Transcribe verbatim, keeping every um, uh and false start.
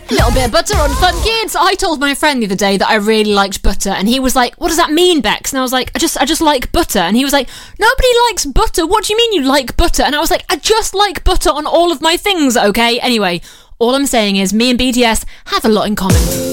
A little bit of butter on Fun Kids. I told my friend the other day that I really liked butter, and he was like, what does that mean, Bex? And I was like, I just I just like butter. And he was like, nobody likes butter. What do you mean you like butter? And I was like, I just like butter on all of my things, okay? Anyway, all I'm saying is me and B T S have a lot in common.